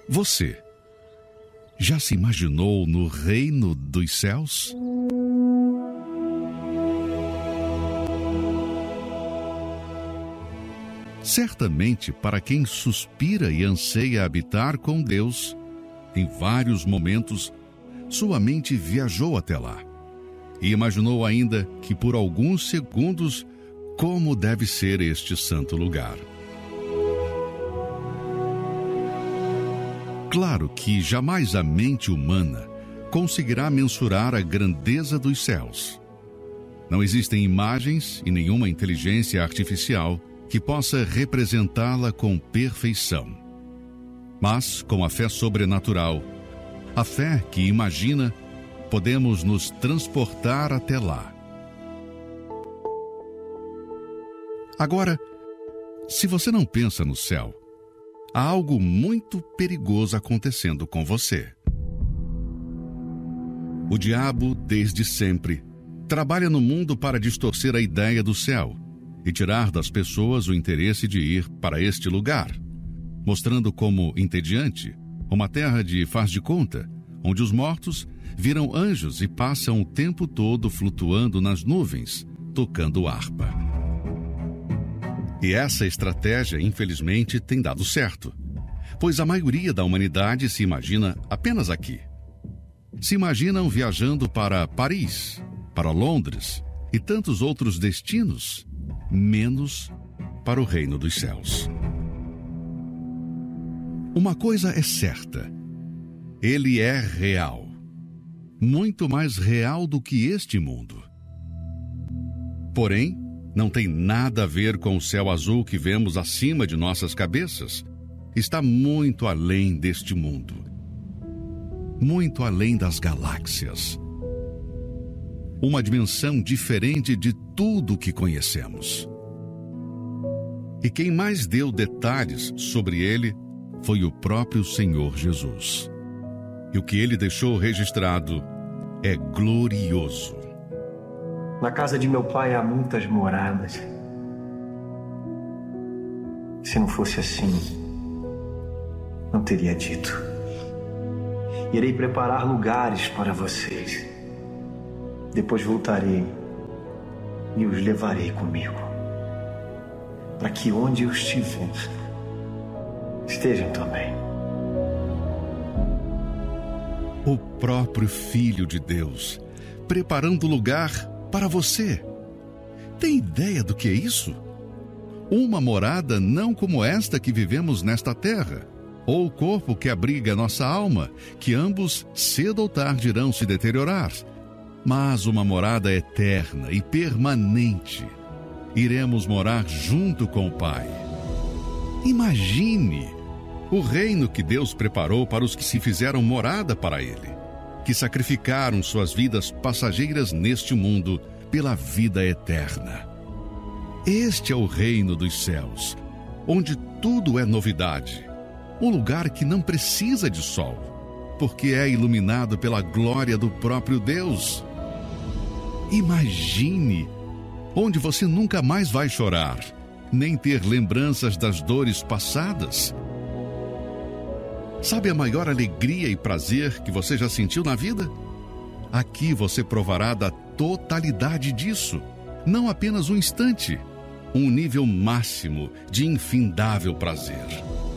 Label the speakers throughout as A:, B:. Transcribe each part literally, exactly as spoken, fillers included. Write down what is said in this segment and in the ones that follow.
A: Você já se imaginou no reino dos céus? Certamente, para quem suspira e anseia habitar com Deus, em vários momentos, sua mente viajou até lá e imaginou ainda que por alguns segundos como deve ser este santo lugar. Claro que jamais a mente humana conseguirá mensurar a grandeza dos céus. Não existem imagens e nenhuma inteligência artificial que possa representá-la com perfeição. Mas, com a fé sobrenatural, a fé que imagina, podemos nos transportar até lá. Agora, se você não pensa no céu, há algo muito perigoso acontecendo com você. O diabo, desde sempre, trabalha no mundo para distorcer a ideia do céu e tirar das pessoas o interesse de ir para este lugar, mostrando como entediante uma terra de faz de conta, onde os mortos viram anjos e passam o tempo todo flutuando nas nuvens, tocando harpa. E essa estratégia, infelizmente, tem dado certo, pois a maioria da humanidade se imagina apenas aqui. Se imaginam viajando para Paris, para Londres e tantos outros destinos, menos para o reino dos céus. Uma coisa é certa: ele é real, muito mais real do que este mundo. Porém, não tem nada a ver com o céu azul que vemos acima de nossas cabeças. Está muito além deste mundo, muito além das galáxias. Uma dimensão diferente de tudo o que conhecemos. E quem mais deu detalhes sobre ele foi o próprio Senhor Jesus. E o que ele deixou registrado é glorioso.
B: Na casa de meu pai há muitas moradas. Se não fosse assim, não teria dito. Irei preparar lugares para vocês. Depois voltarei e os levarei comigo, para que onde eu estiver, estejam também.
A: O próprio Filho de Deus, preparando lugar para você. Tem ideia do que é isso? Uma morada não como esta que vivemos nesta terra, ou o corpo que abriga nossa alma, que ambos cedo ou tarde irão se deteriorar, mas uma morada eterna e permanente. Iremos morar junto com o Pai. Imagine o reino que Deus preparou para os que se fizeram morada para Ele, que sacrificaram suas vidas passageiras neste mundo pela vida eterna. Este é o reino dos céus, onde tudo é novidade. Um lugar que não precisa de sol, porque é iluminado pela glória do próprio Deus. Imagine, onde você nunca mais vai chorar, nem ter lembranças das dores passadas. Sabe a maior alegria e prazer que você já sentiu na vida? Aqui você provará da totalidade disso, não apenas um instante, um nível máximo de infindável prazer.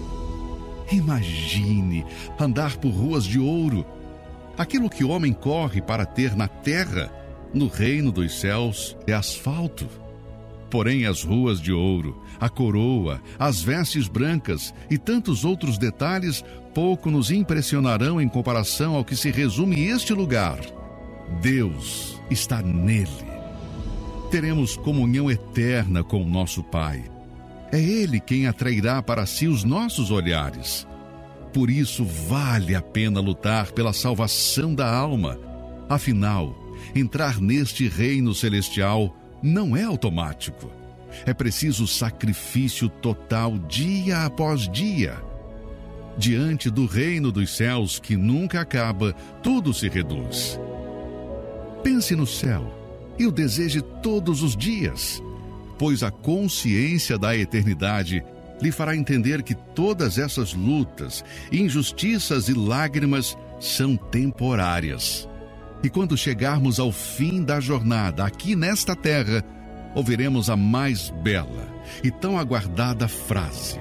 A: Imagine andar por ruas de ouro. Aquilo que o homem corre para ter na terra, no reino dos céus, é asfalto. Porém, as ruas de ouro, a coroa, as vestes brancas e tantos outros detalhes pouco nos impressionarão em comparação ao que se resume este lugar. Deus está nele. Teremos comunhão eterna com o nosso Pai. É Ele quem atrairá para si os nossos olhares. Por isso, vale a pena lutar pela salvação da alma. Afinal, entrar neste reino celestial não é automático. É preciso sacrifício total dia após dia. Diante do reino dos céus que nunca acaba, tudo se reduz. Pense no céu e o deseje todos os dias, pois a consciência da eternidade lhe fará entender que todas essas lutas, injustiças e lágrimas são temporárias. E quando chegarmos ao fim da jornada aqui nesta terra, ouviremos a mais bela e tão aguardada frase: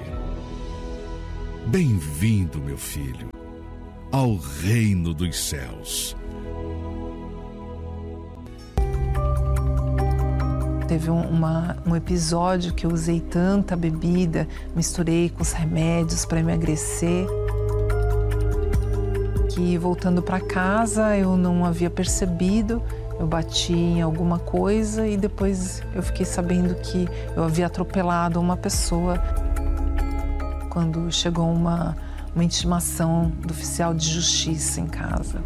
A: Bem-vindo, meu filho, ao reino dos céus.
C: Teve uma, um episódio que eu usei tanta bebida, misturei com os remédios para emagrecer, que voltando para casa eu não havia percebido, eu bati em alguma coisa e depois eu fiquei sabendo que eu havia atropelado uma pessoa quando chegou uma, uma intimação do oficial de justiça em casa.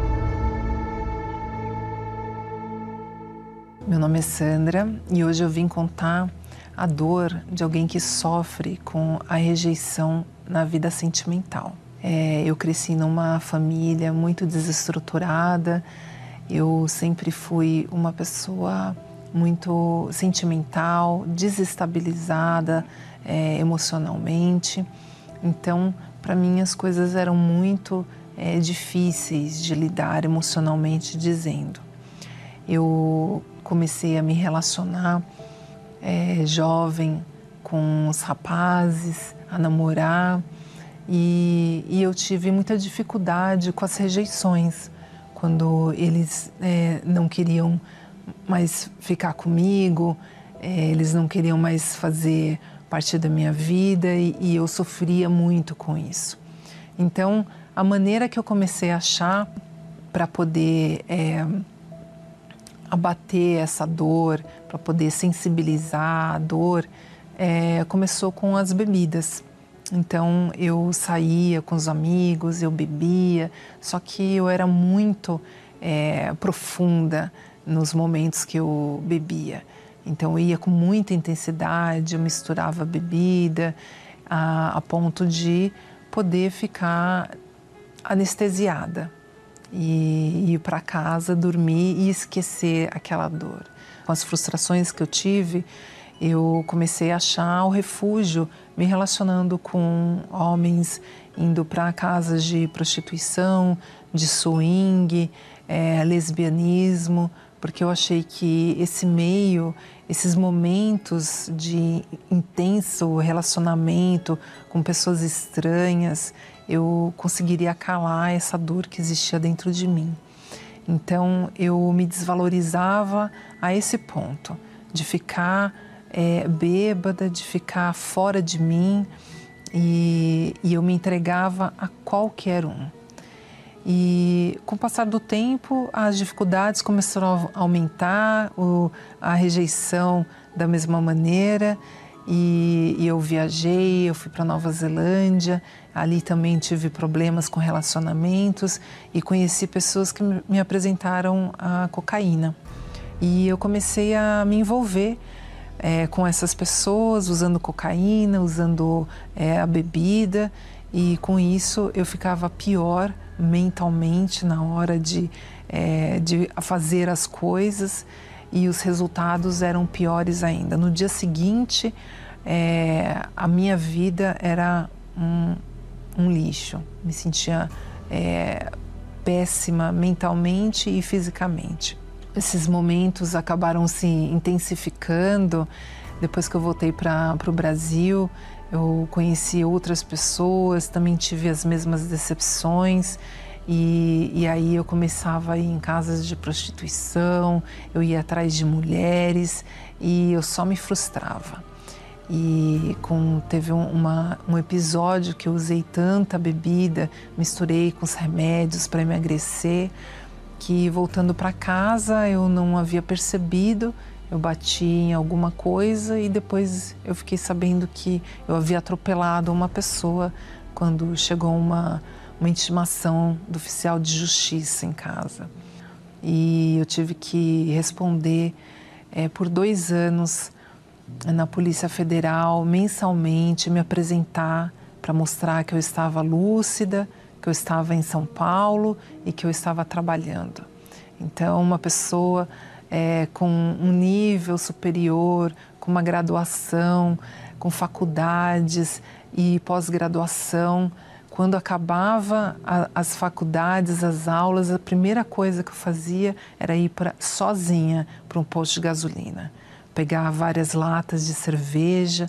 C: Meu nome é Sandra e hoje eu vim contar a dor de alguém que sofre com a rejeição na vida sentimental. É, eu cresci numa família muito desestruturada, eu sempre fui uma pessoa muito sentimental, desestabilizada é, emocionalmente. Então, para mim, as coisas eram muito é, difíceis de lidar emocionalmente dizendo. Eu comecei a me relacionar é, jovem com os rapazes, a namorar, e, e eu tive muita dificuldade com as rejeições, quando eles é, não queriam mais ficar comigo, é, eles não queriam mais fazer parte da minha vida e, e eu sofria muito com isso. Então, a maneira que eu comecei a achar para poder é, abater essa dor, para poder sensibilizar a dor, é, começou com as bebidas. Então eu saía com os amigos, eu bebia, só que eu era muito é, profunda nos momentos que eu bebia. Então eu ia com muita intensidade, eu misturava bebida a, a ponto de poder ficar anestesiada e ir para casa, dormir e esquecer aquela dor. Com as frustrações que eu tive, eu comecei a achar o refúgio me relacionando com homens, indo para casas de prostituição, de swing, é, lesbianismo, porque eu achei que esse meio, esses momentos de intenso relacionamento com pessoas estranhas, eu conseguiria calar essa dor que existia dentro de mim. Então eu me desvalorizava a esse ponto, de ficar é, bêbada, de ficar fora de mim e, e eu me entregava a qualquer um. E com o passar do tempo, as dificuldades começaram a aumentar, o, a rejeição da mesma maneira. E, e eu viajei, eu fui para Nova Zelândia, ali também tive problemas com relacionamentos e conheci pessoas que me apresentaram a cocaína. E eu comecei a me envolver é, com essas pessoas, usando cocaína, usando é, a bebida, e com isso eu ficava pior mentalmente na hora de, é, de fazer as coisas. E os resultados eram piores ainda. No dia seguinte, é, a minha vida era um, um lixo. Me sentia é, péssima mentalmente e fisicamente. Esses momentos acabaram se intensificando. Depois que eu voltei para o Brasil, eu conheci outras pessoas, também tive as mesmas decepções. E, e aí eu começava a ir em casas de prostituição, eu ia atrás de mulheres e eu só me frustrava. E com, teve um, uma, um episódio que eu usei tanta bebida, misturei com os remédios para emagrecer, que voltando para casa eu não havia percebido, eu bati em alguma coisa e depois eu fiquei sabendo que eu havia atropelado uma pessoa quando chegou uma... uma intimação do oficial de justiça em casa. E eu tive que responder é, por dois anos na Polícia Federal, mensalmente, me apresentar para mostrar que eu estava lúcida, que eu estava em São Paulo e que eu estava trabalhando. Então, uma pessoa é, com um nível superior, com uma graduação, com faculdades e pós-graduação. Quando acabava a, as faculdades, as aulas, a primeira coisa que eu fazia era ir pra, sozinha para um posto de gasolina. Pegar várias latas de cerveja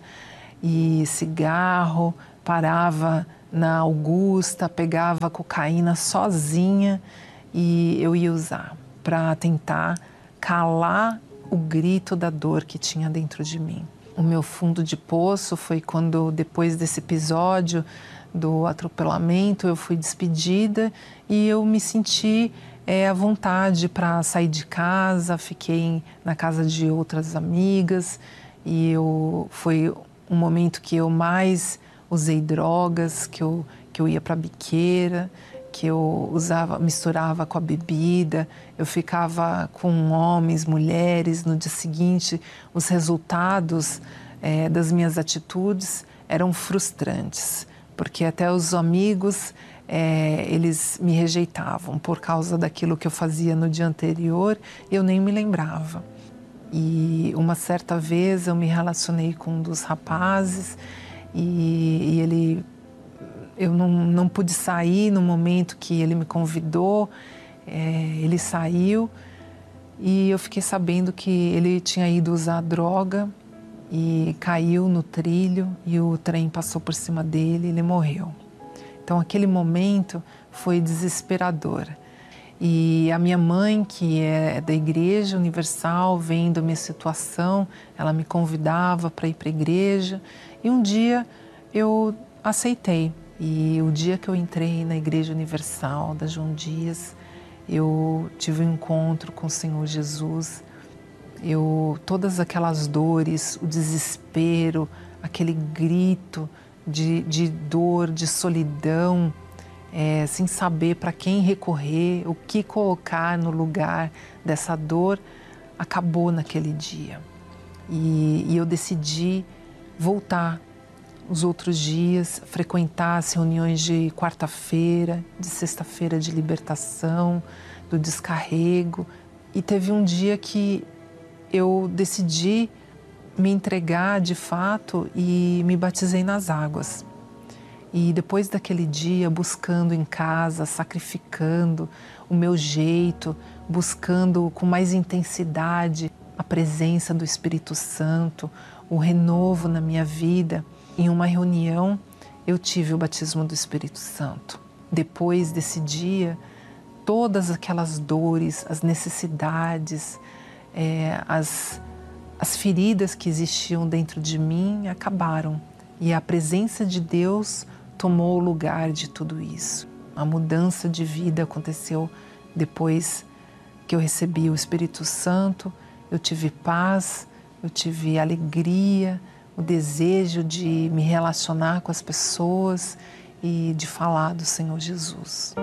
C: e cigarro, parava na Augusta, pegava cocaína sozinha e eu ia usar para tentar calar o grito da dor que tinha dentro de mim. O meu fundo de poço foi quando, depois desse episódio do atropelamento, eu fui despedida e eu me senti é, à vontade para sair de casa. Fiquei na casa de outras amigas e eu, foi um momento que eu mais usei drogas, que eu, que eu ia para a biqueira, que eu usava, misturava com a bebida, eu ficava com homens, mulheres. No dia seguinte, os resultados é, das minhas atitudes eram frustrantes, porque até os amigos, é, eles me rejeitavam por causa daquilo que eu fazia no dia anterior e eu nem me lembrava. E uma certa vez eu me relacionei com um dos rapazes e, e ele, eu não, não pude sair no momento que ele me convidou, é, ele saiu e eu fiquei sabendo que ele tinha ido usar droga e caiu no trilho e o trem passou por cima dele e ele morreu. Então aquele momento foi desesperador. E a minha mãe, que é da Igreja Universal, vendo a minha situação, ela me convidava para ir para a igreja e um dia eu aceitei. E o dia que eu entrei na Igreja Universal da João Dias, eu tive um encontro com o Senhor Jesus. Eu, todas aquelas dores, o desespero, aquele grito de, de dor, de solidão, é, sem saber para quem recorrer, o que colocar no lugar dessa dor, acabou naquele dia. E, e eu decidi voltar os outros dias, frequentar as reuniões de quarta-feira, de sexta-feira de libertação, do descarrego. E teve um dia que eu decidi me entregar de fato e me batizei nas águas. E depois daquele dia, buscando em casa, sacrificando o meu jeito, buscando com mais intensidade a presença do Espírito Santo, o renovo na minha vida, em uma reunião eu tive o batismo do Espírito Santo. Depois desse dia, todas aquelas dores, as necessidades, É, as, as feridas que existiam dentro de mim acabaram e a presença de Deus tomou o lugar de tudo isso. A mudança de vida aconteceu depois que eu recebi o Espírito Santo. Eu tive paz, eu tive alegria, o desejo de me relacionar com as pessoas e de falar do Senhor Jesus.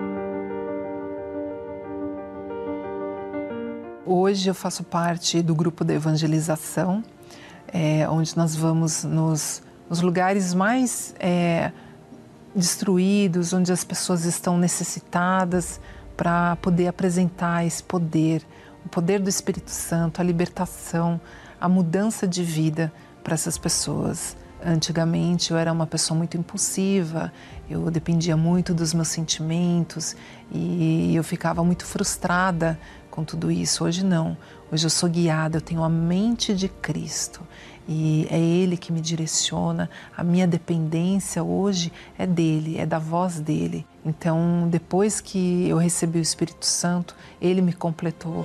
C: Hoje eu faço parte do grupo da evangelização, é, onde nós vamos nos, nos lugares mais é, destruídos, onde as pessoas estão necessitadas, para poder apresentar esse poder, o poder do Espírito Santo, a libertação, a mudança de vida para essas pessoas. Antigamente eu era uma pessoa muito impulsiva, eu dependia muito dos meus sentimentos e eu ficava muito frustrada com tudo isso. Hoje não, hoje eu sou guiada, eu tenho a mente de Cristo e é Ele que me direciona. A minha dependência hoje é dEle, é da voz dEle. Então, depois que eu recebi o Espírito Santo, Ele me completou.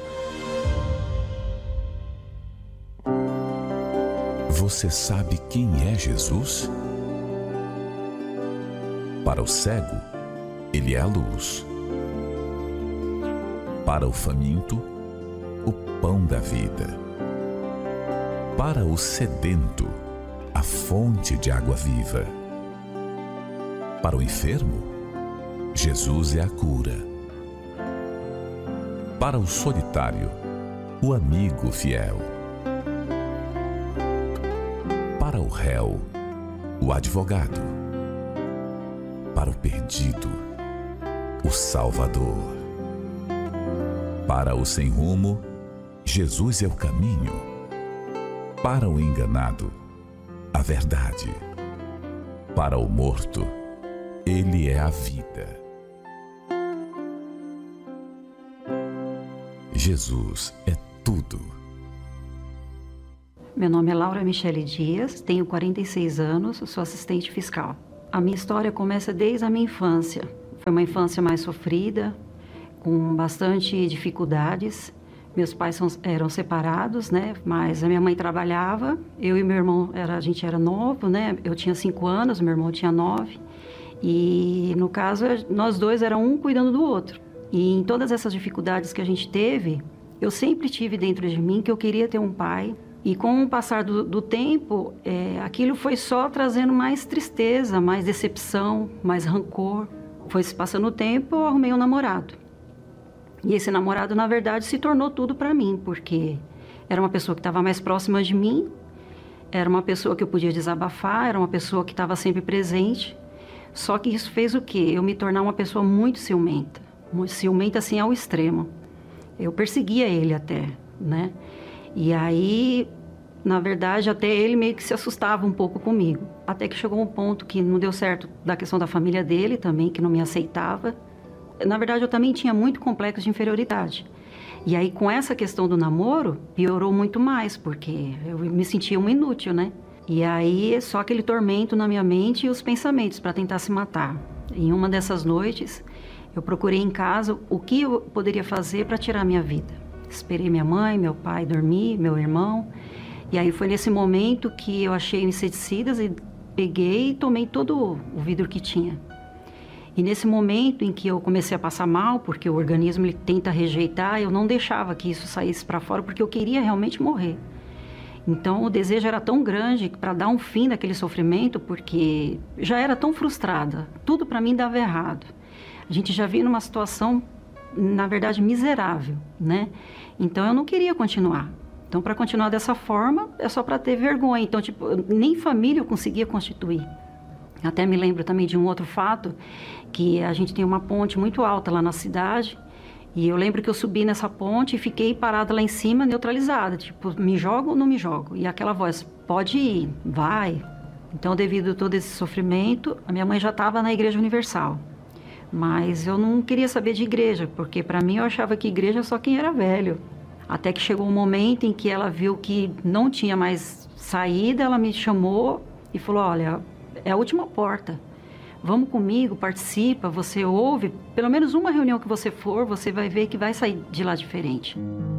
D: Você sabe quem é Jesus? Para o cego, Ele é a luz. Para o faminto, o pão da vida. Para o sedento, a fonte de água viva. Para o enfermo, Jesus é a cura. Para o solitário, o amigo fiel. Para o réu, o advogado. Para o perdido, o Salvador. Para o sem rumo, Jesus é o caminho. Para o enganado, a verdade. Para o morto, ele é a vida. Jesus é tudo.
E: Meu nome é Laura Michele Dias, tenho quarenta e seis anos, sou assistente fiscal. A minha história começa desde a minha infância. Foi uma infância mais sofrida, com bastante dificuldades. Meus pais são, eram separados, né? Mas a minha mãe trabalhava, eu e meu irmão, era, a gente era novo, né? Eu tinha cinco anos, meu irmão tinha nove. E, no caso, nós dois era um cuidando do outro. E em todas essas dificuldades que a gente teve, eu sempre tive dentro de mim que eu queria ter um pai. E com o passar do, do tempo, é, aquilo foi só trazendo mais tristeza, mais decepção, mais rancor. Foi se passando o tempo, eu arrumei um namorado. E esse namorado, na verdade, se tornou tudo para mim, porque era uma pessoa que estava mais próxima de mim, era uma pessoa que eu podia desabafar, era uma pessoa que estava sempre presente. Só que isso fez o quê? Eu me tornar uma pessoa muito ciumenta, muito ciumenta assim ao extremo. Eu perseguia ele até, né? E aí, na verdade, até ele meio que se assustava um pouco comigo. Até que chegou um ponto que não deu certo da questão da família dele também, que não me aceitava. Na verdade, eu também tinha muito complexo de inferioridade. E aí, com essa questão do namoro, piorou muito mais, porque eu me sentia um inútil, né? E aí, só aquele tormento na minha mente e os pensamentos para tentar se matar. Em uma dessas noites, eu procurei em casa o que eu poderia fazer para tirar a minha vida. Esperei minha mãe, meu pai dormir, meu irmão. E aí foi nesse momento que eu achei inseticidas e peguei e tomei todo o vidro que tinha. E nesse momento em que eu comecei a passar mal, porque o organismo ele tenta rejeitar, eu não deixava que isso saísse para fora, porque eu queria realmente morrer. Então o desejo era tão grande para dar um fim naquele sofrimento, porque já era tão frustrada. Tudo para mim dava errado. A gente já vinha numa situação, na verdade, miserável, né? Então eu não queria continuar. Então, para continuar dessa forma, é só para ter vergonha. Então, tipo, nem família eu conseguia constituir. Até me lembro também de um outro fato, que a gente tem uma ponte muito alta lá na cidade, e eu lembro que eu subi nessa ponte e fiquei parada lá em cima, neutralizada, tipo, me jogo ou não me jogo? E aquela voz, pode ir, vai. Então, devido a todo esse sofrimento, a minha mãe já estava na Igreja Universal. Mas eu não queria saber de igreja, porque para mim eu achava que igreja é só quem era velho. Até que chegou um momento em que ela viu que não tinha mais saída, ela me chamou e falou, olha, é a última porta. Vamos comigo, participa, você ouve. Pelo menos uma reunião que você for, você vai ver que vai sair de lá diferente.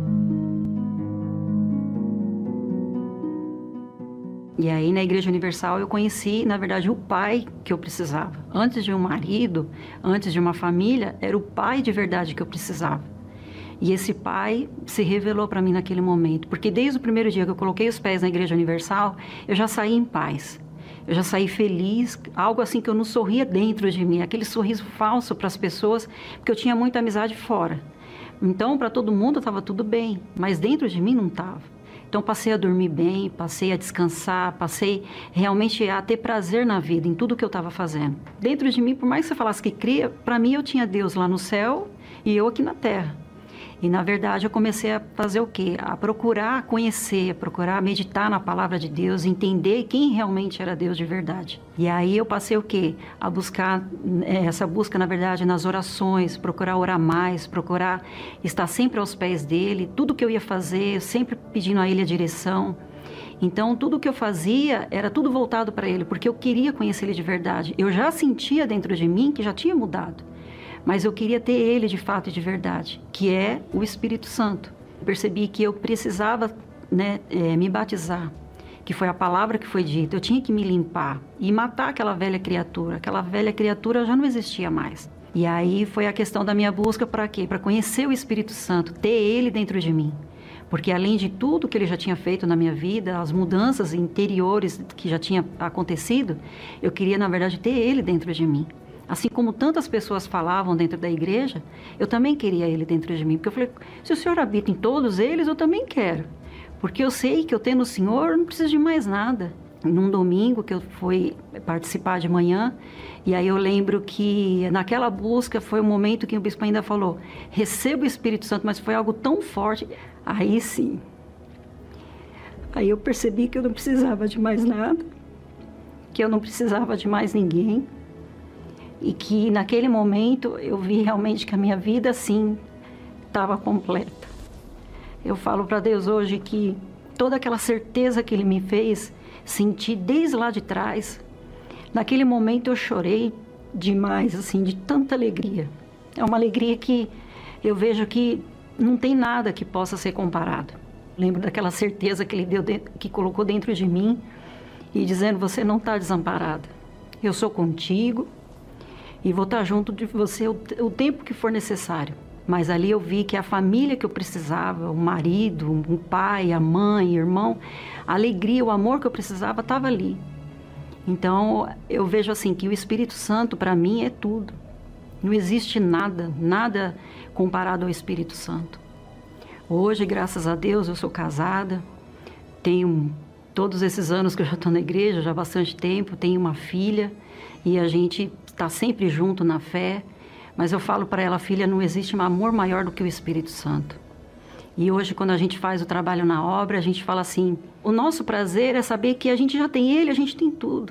E: E aí, na Igreja Universal, eu conheci, na verdade, o pai que eu precisava. Antes de um marido, antes de uma família, era o pai de verdade que eu precisava. E esse pai se revelou para mim naquele momento. Porque desde o primeiro dia que eu coloquei os pés na Igreja Universal, eu já saí em paz. Eu já saí feliz, algo assim que eu não sorria dentro de mim. Aquele sorriso falso para as pessoas, porque eu tinha muita amizade fora. Então, para todo mundo estava tudo bem, mas dentro de mim não estava. Então, passei a dormir bem, passei a descansar, passei realmente a ter prazer na vida, em tudo que eu estava fazendo. Dentro de mim, por mais que você falasse que cria, para mim eu tinha Deus lá no céu e eu aqui na terra. E, na verdade, eu comecei a fazer o quê? A procurar conhecer, a procurar meditar na palavra de Deus, entender quem realmente era Deus de verdade. E aí eu passei o quê? A buscar, essa busca, na verdade, nas orações, procurar orar mais, procurar estar sempre aos pés dele. Tudo que eu ia fazer, sempre pedindo a ele a direção. Então, tudo que eu fazia era tudo voltado para ele, porque eu queria conhecer ele de verdade. Eu já sentia dentro de mim que já tinha mudado. Mas eu queria ter ele de fato e de verdade, que é o Espírito Santo. Eu percebi que eu precisava, né, é, me batizar, que foi a palavra que foi dita. Eu tinha que me limpar e matar aquela velha criatura. Aquela velha criatura já não existia mais. E aí foi a questão da minha busca para quê? Para conhecer o Espírito Santo, ter ele dentro de mim. Porque além de tudo que ele já tinha feito na minha vida, as mudanças interiores que já tinha acontecido, eu queria, na verdade, ter ele dentro de mim. Assim como tantas pessoas falavam dentro da igreja, eu também queria ele dentro de mim. Porque eu falei, se o Senhor habita em todos eles, eu também quero. Porque eu sei que eu tendo o Senhor, não preciso de mais nada. Num domingo que eu fui participar de manhã, e aí eu lembro que naquela busca foi o momento que o bispo ainda falou, receba o Espírito Santo, mas foi algo tão forte. Aí sim, aí eu percebi que eu não precisava de mais nada. que eu não precisava de mais ninguém e que naquele momento eu vi realmente que a minha vida, sim, estava completa. Eu falo para Deus hoje que toda aquela certeza que Ele me fez sentir desde lá de trás, naquele momento eu chorei demais, assim, de tanta alegria. É uma alegria que eu vejo que não tem nada que possa ser comparado. Lembro daquela certeza que Ele deu, dentro, que colocou dentro de mim e dizendo: você não está desamparada. Eu sou contigo e vou estar junto de você o, o tempo que for necessário. Mas ali eu vi que a família que eu precisava, o marido, o pai, a mãe, o irmão, a alegria, o amor que eu precisava estava ali. Então, eu vejo assim que o Espírito Santo, para mim, é tudo. Não existe nada, nada comparado ao Espírito Santo. Hoje, graças a Deus, eu sou casada, tenho todos esses anos que eu já estou na igreja, já há bastante tempo, tenho uma filha e a gente está sempre junto na fé. Mas eu falo para ela: filha, não existe um amor maior do que o Espírito Santo. E hoje, quando a gente faz o trabalho na obra, a gente fala assim: o nosso prazer é saber que a gente já tem Ele, a gente tem tudo.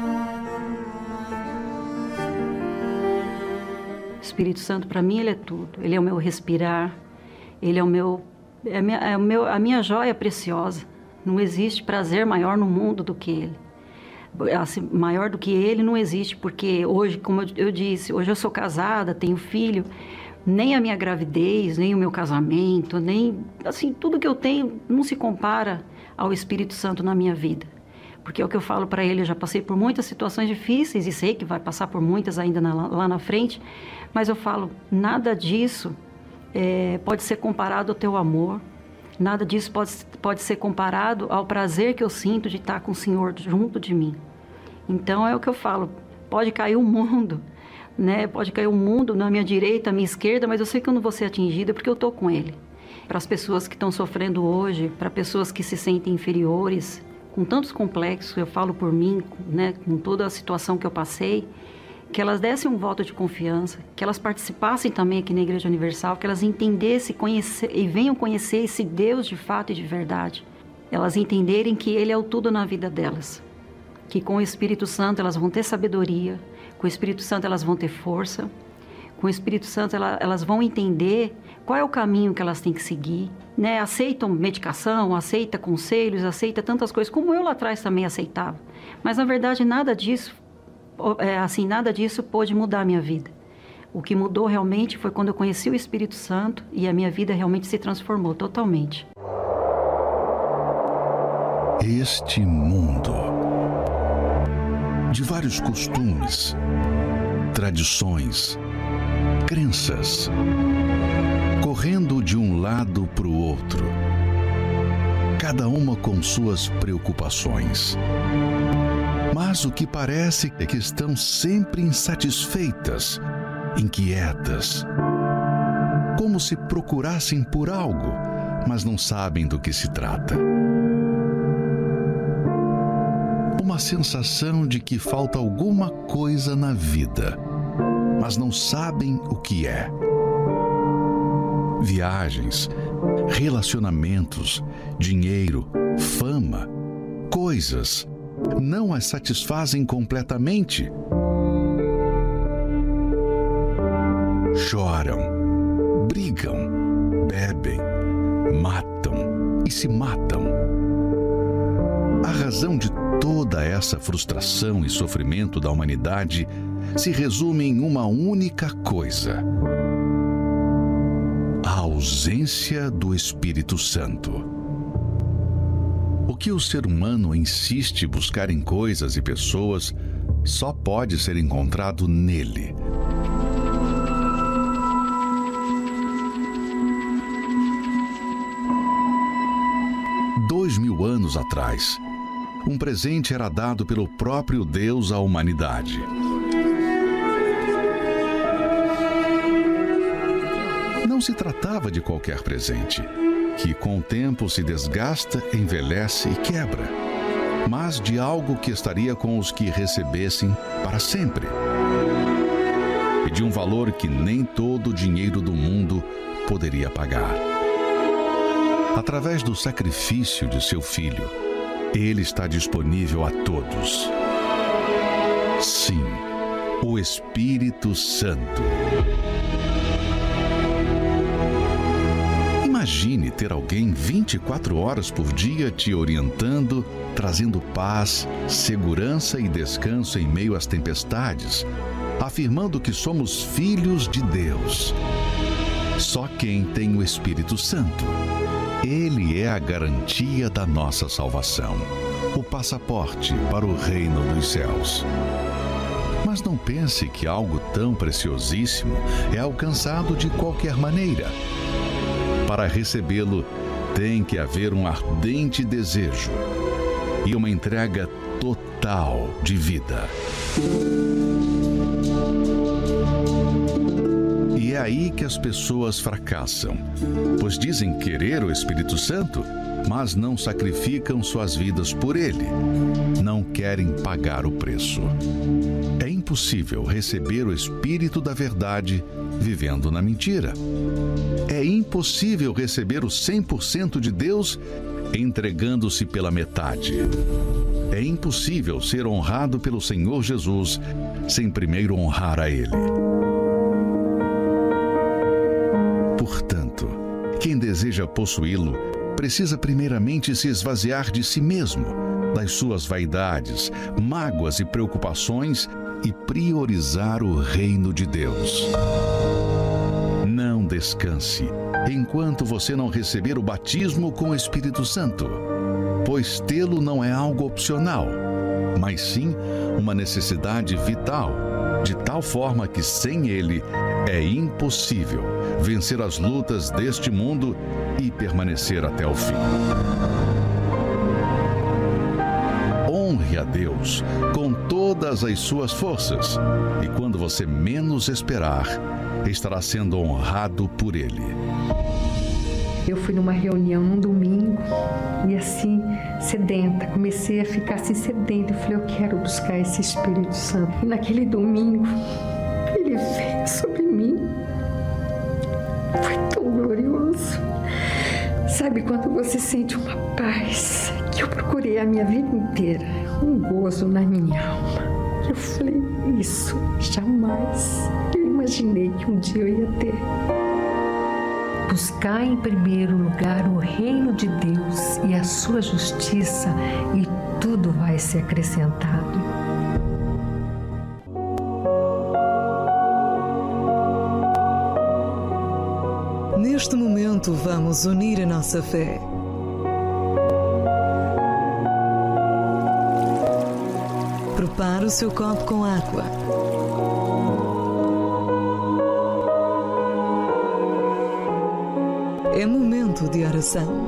E: O Espírito Santo, para mim, Ele é tudo. Ele é o meu respirar, Ele é o meu, é a minha, é o meu, a minha joia preciosa. Não existe prazer maior no mundo do que Ele. Assim, maior do que Ele não existe, porque hoje, como eu, eu disse, hoje eu sou casada, tenho filho, nem a minha gravidez, nem o meu casamento, nem, assim, tudo que eu tenho não se compara ao Espírito Santo na minha vida. Porque é o que eu falo para Ele: eu já passei por muitas situações difíceis e sei que vai passar por muitas ainda na, lá na frente, mas eu falo: nada disso é, pode ser comparado ao teu amor. Nada disso pode, pode ser comparado ao prazer que eu sinto de estar com o Senhor junto de mim. Então, é o que eu falo: pode cair o mundo, né? Pode cair o mundo na minha direita, na minha esquerda, mas eu sei que eu não vou ser atingida porque eu estou com Ele. Para as pessoas que estão sofrendo hoje, para pessoas que se sentem inferiores, com tantos complexos, eu falo por mim, né? Com toda a situação que eu passei, que elas dessem um voto de confiança, que elas participassem também aqui na Igreja Universal, que elas entendessem conhecer, e venham conhecer esse Deus de fato e de verdade. Elas entenderem que Ele é o tudo na vida delas. Que com o Espírito Santo elas vão ter sabedoria, com o Espírito Santo elas vão ter força, com o Espírito Santo elas, elas vão entender qual é o caminho que elas têm que seguir, né? Aceitam medicação, aceitam conselhos, aceitam tantas coisas, como eu lá atrás também aceitava. Mas na verdade nada disso É, assim, nada disso pôde mudar a minha vida. O que mudou realmente foi quando eu conheci o Espírito Santo e a minha vida realmente se transformou totalmente.
A: Este mundo de vários costumes, tradições, crenças, correndo de um lado para o outro, cada uma com suas preocupações. Mas o que parece é que estão sempre insatisfeitas, inquietas, como se procurassem por algo, mas não sabem do que se trata. Uma sensação de que falta alguma coisa na vida, mas não sabem o que é. Viagens, relacionamentos, dinheiro, fama, coisas não as satisfazem completamente. Choram, brigam, bebem, matam e se matam. A razão de toda essa frustração e sofrimento da humanidade se resume em uma única coisa: a ausência do Espírito Santo. O que o ser humano insiste buscar em coisas e pessoas só pode ser encontrado nele. Dois mil anos atrás, um presente era dado pelo próprio Deus à humanidade. Não se tratava de qualquer presente, que com o tempo se desgasta, envelhece e quebra, mas de algo que estaria com os que recebessem para sempre. E de um valor que nem todo o dinheiro do mundo poderia pagar. Através do sacrifício de seu filho, ele está disponível a todos. Sim, o Espírito Santo. Imagine ter alguém vinte e quatro horas por dia te orientando, trazendo paz, segurança e descanso em meio às tempestades, afirmando que somos filhos de Deus. Só quem tem o Espírito Santo. Ele é a garantia da nossa salvação, o passaporte para o reino dos céus. Mas não pense que algo tão preciosíssimo é alcançado de qualquer maneira. Para recebê-lo, tem que haver um ardente desejo e uma entrega total de vida. E é aí que as pessoas fracassam, pois dizem querer o Espírito Santo, mas não sacrificam suas vidas por ele. Não querem pagar o preço. É impossível receber o Espírito da verdade vivendo na mentira. É impossível receber o cem por cento de Deus entregando-se pela metade. É impossível ser honrado pelo Senhor Jesus sem primeiro honrar a Ele. Portanto, quem deseja possuí-lo precisa primeiramente se esvaziar de si mesmo, das suas vaidades, mágoas e preocupações e priorizar o reino de Deus. Não descanse enquanto você não receber o batismo com o Espírito Santo, pois tê-lo não é algo opcional, mas sim uma necessidade vital, de tal forma que sem ele é impossível vencer as lutas deste mundo e permanecer até o fim. Honre a Deus com todas as suas forças, e quando você menos esperar, estará sendo honrado por Ele.
F: Eu fui numa reunião num domingo e assim, sedenta, comecei a ficar assim sedenta. Eu falei, eu quero buscar esse Espírito Santo. E naquele domingo, ele veio sobre mim. Foi tão glorioso. Sabe quando você sente uma paz que eu procurei a minha vida inteira, um gozo na minha alma. Eu falei, isso jamais eu imaginei que um dia eu ia ter. Buscar em primeiro lugar o reino de Deus e a sua justiça, e tudo vai ser acrescentado.
G: Neste momento, vamos unir a nossa fé. Prepare o seu copo com água. É momento de oração.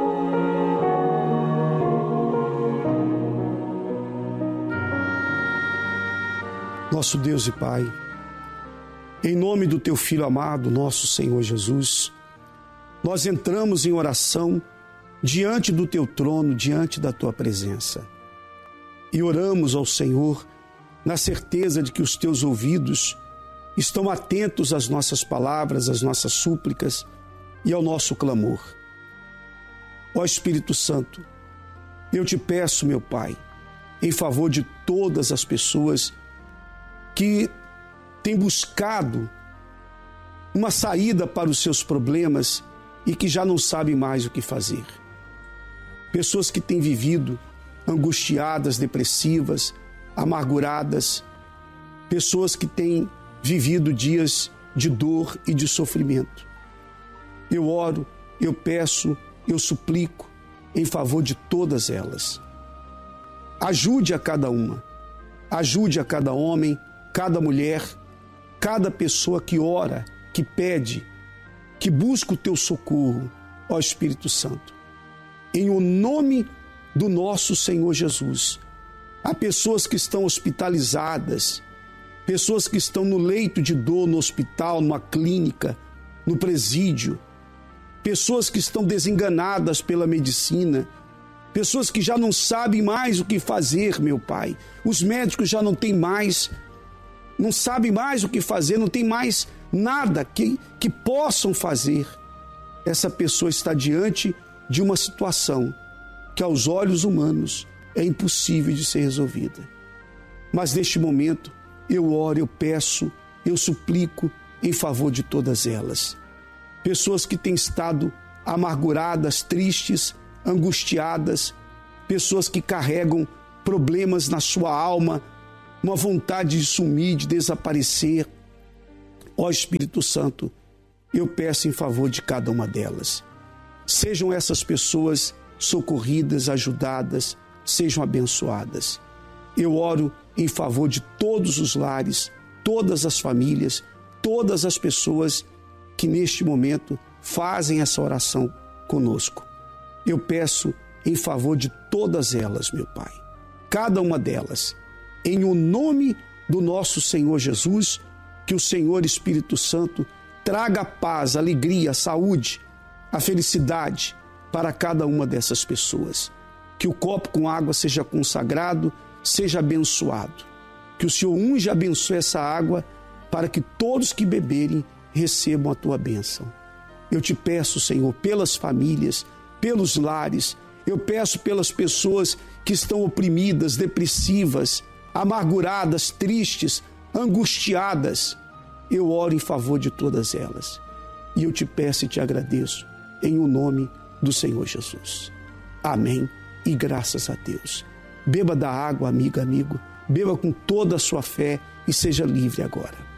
H: Nosso Deus e Pai, em nome do Teu Filho amado, nosso Senhor Jesus, nós entramos em oração diante do Teu trono, diante da Tua presença. E oramos ao Senhor na certeza de que os Teus ouvidos estão atentos às nossas palavras, às nossas súplicas e ao nosso clamor. Ó Espírito Santo, eu te peço, meu Pai, em favor de todas as pessoas que têm buscado uma saída para os seus problemas e que já não sabem mais o que fazer. Pessoas que têm vivido angustiadas, depressivas, amarguradas, pessoas que têm vivido dias de dor e de sofrimento. Eu oro, eu peço, eu suplico em favor de todas elas. Ajude a cada uma, ajude a cada homem, cada mulher, cada pessoa que ora, que pede, que busca o teu socorro, ó Espírito Santo. Em o nome do nosso Senhor Jesus, há pessoas que estão hospitalizadas, pessoas que estão no leito de dor, no hospital, numa clínica, no presídio, pessoas que estão desenganadas pela medicina, pessoas que já não sabem mais o que fazer, meu Pai. Os médicos já não têm mais, não sabem mais o que fazer, não tem mais nada que, que possam fazer. Essa pessoa está diante de uma situação que aos olhos humanos é impossível de ser resolvida. mas neste momento eu oro, eu peço, eu suplico em favor de todas elas. Pessoas que têm estado amarguradas, tristes, angustiadas, pessoas que carregam problemas na sua alma, uma vontade de sumir, de desaparecer. Ó Espírito Santo, eu peço em favor de cada uma delas. Sejam essas pessoas socorridas, ajudadas, sejam abençoadas. Eu oro em favor de todos os lares, todas as famílias, todas as pessoas que neste momento fazem essa oração conosco. Eu peço em favor de todas elas, meu Pai, cada uma delas, em o nome do nosso Senhor Jesus, que o Senhor Espírito Santo traga a paz, a alegria, a saúde, a felicidade para cada uma dessas pessoas. Que o copo com água seja consagrado, seja abençoado. Que o Senhor unja e abençoe essa água para que todos que beberem recebam a tua bênção. Eu te peço, Senhor, pelas famílias, pelos lares, eu peço pelas pessoas que estão oprimidas, depressivas, amarguradas, tristes, angustiadas. Eu oro em favor de todas elas. E eu te peço e te agradeço em o nome do Senhor Jesus. Amém e graças a Deus. Beba da água, amiga, amigo. Beba com toda a sua fé e seja livre agora.